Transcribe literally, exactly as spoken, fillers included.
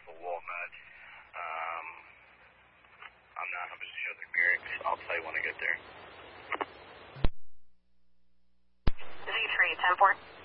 for Walnut. Um, I'm not one hundred percent sure the bearings. I'll tell you when I get there. Z three, ten four.